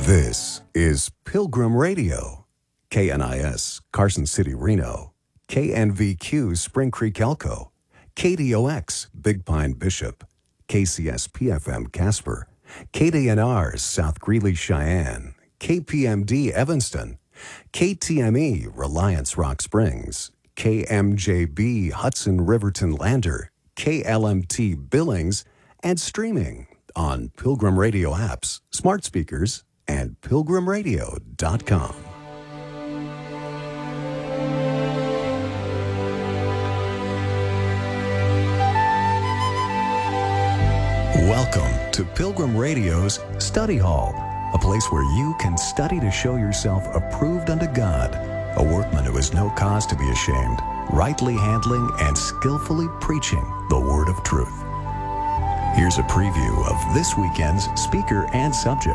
This is Pilgrim Radio, KNIS, Carson City, Reno, KNVQ, Spring Creek, Elko, KDOX, Big Pine, Bishop, KCS PFM, Casper, KDNR, South Greeley, Cheyenne, KPMD, Evanston, KTME, Reliance, Rock Springs, KMJB, Hudson, Riverton, Lander, KLMT, Billings, and streaming on Pilgrim Radio apps, smart speakers, and pilgrimradio.com. Welcome to Pilgrim Radio's Study Hall, a place where you can study to show yourself approved unto God, a workman who has no cause to be ashamed, rightly handling and skillfully preaching the word of truth. Here's a preview of this weekend's speaker and subject.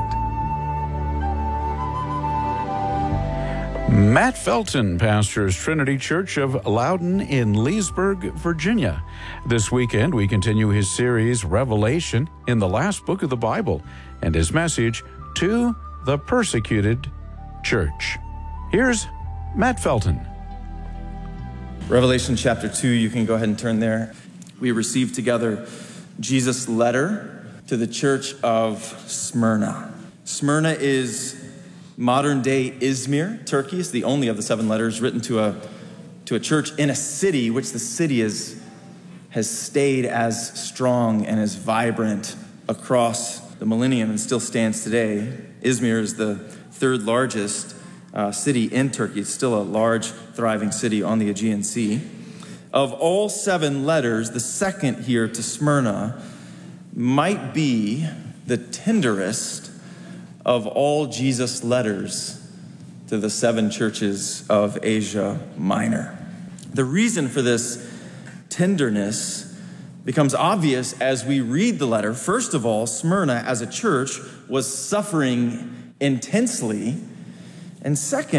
Matt Felton pastors Trinity Church of Loudon in Leesburg, Virginia. This weekend, we continue his series, Revelation, in the last book of the Bible, and his message, To the Persecuted Church. Here's Matt Felton. Revelation chapter 2, you can go ahead and turn there. We received together Jesus' letter to the church of Smyrna. Smyrna is modern-day Izmir, Turkey. It's the only of the 7 letters written to a church in a city, which the city has stayed as strong and as vibrant across the millennium and still stands today. Izmir is the 3rd largest city in Turkey. It's still a large, thriving city on the Aegean Sea. Of all 7 letters, the second here to Smyrna might be the tenderest of all Jesus' letters to the 7 churches of Asia Minor. The reason for this tenderness becomes obvious as we read the letter. First of all, Smyrna as a church was suffering intensely. And second,